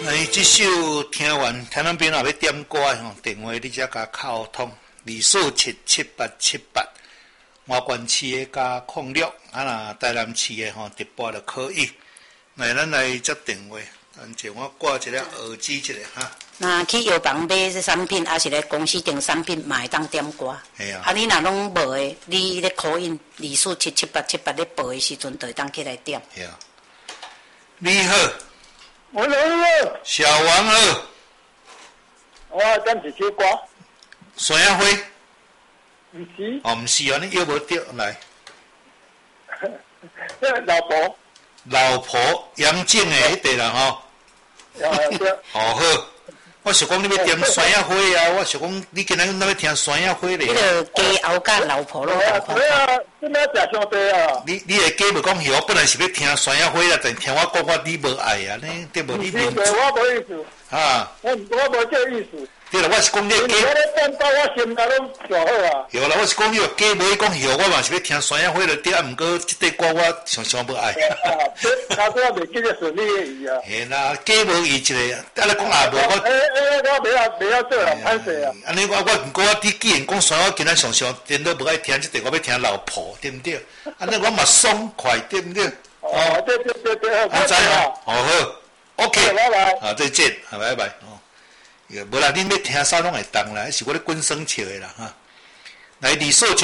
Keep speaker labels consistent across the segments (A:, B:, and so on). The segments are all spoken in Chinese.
A: 这首听完，听咱边若要点歌吼，电话你才甲敲通，24777878，外县市的加06，若台南市的吼直拨就可以。来，咱来接电话，等者我挂一个耳机一下哈。
B: 那去药房买这产品，还是咧公司订产品，嘛会当点歌。
A: 系啊。
B: 啊，你若拢无的，你咧call in24777878咧报的时阵，就会当起来点。
A: 系啊。你好。
C: 我来了。
A: 小王好。
C: 我点一首歌。
A: 山野花。
C: 唔是。
A: 哦，唔是哦，你约无对来。
C: 老婆。
A: 老婆杨静的迄个啦吼。
C: 对。
A: 哦好，我是讲你要点山野花啊，我是讲你今仔日要听山野花咧。
B: 迄个家后甲老婆拢同款。
C: 对啊，即摆食上多啊。
A: 你的家无讲我本来是要听山野花啦，但听我讲你无爱啊，呢对无？你
C: 明。我无意思。
A: 啊。
C: 我无这意思。
A: 对啦，我是讲你的家。
C: 我咧等到我心内拢上好啊。
A: 对啦，我是讲你的家无讲我嘛是要听山野花了，对啊，毋过即块歌我上无爱。
C: 啊，我袂记得顺利的伊啊。
A: 嘿啦，家无伊一个，啊，你讲也无我。
C: 我袂晓做啦，歹势啊。
A: 安尼我你既然讲山，我今仔上真都无爱听即个，我要听老婆，对毋对？安尼我嘛爽快，对毋对？
C: 哦，对，
A: 我知啊。哦好 ，OK。
C: 拜拜。
A: 啊，再见，拜拜。哦。无啦，恁要听啥拢会当啦，是我咧滚生笑的啦哈。来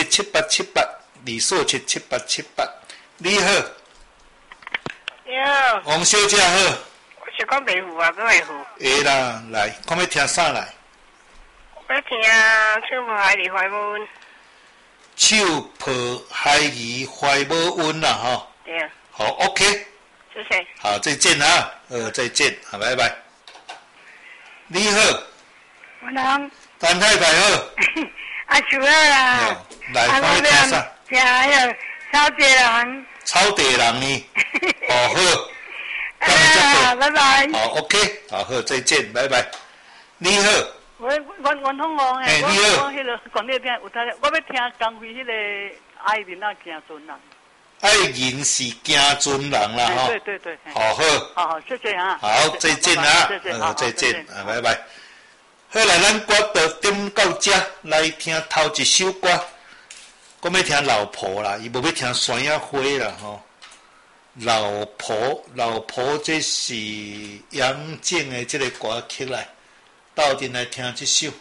A: 24777878，24777878，你好。
D: 你好。
A: 王小姐好。
D: 我是讲袂赴啊，不会赴。
A: 会啦，来，看要听啥来？
D: 我听手抱海里怀无温。
A: 手抱海鱼怀无温啦哈。
D: 对啊。
A: 好 ，OK。
D: 谢谢。
A: 好，再见啊，再见，好，拜拜。你好。
D: 我当。
A: 陈太太好。
D: 啊，是啊。
A: 来，看要听啥？
D: 听迄个草地人。
A: 草地人呢？哦好。
D: 啊，拜拜。
A: 好 ，OK， 好，再见，拜拜。你好。
D: 我通王诶。
A: 你好。
D: 我迄个广电片有睇，我要听江辉迄个爱人啊，行船人。
A: 爱人是行船人啦，哈。
D: 对。
A: 好。
D: 好，谢谢啊。
A: 好，再见啊。
D: 谢谢，
A: 再见，拜拜。好来，咱歌就点到这，来听头一首歌。我要听老婆啦，伊无要听山野花啦，吼。老婆，这是杨静的这个歌曲来，斗阵来听这首。